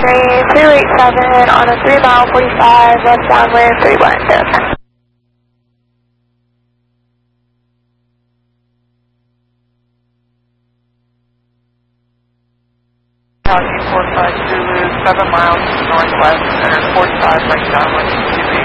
runway 287 on a 3 mile 45 left downwind 31. County 45 Zulu, 7 miles northwest, center 45 right downwind 280.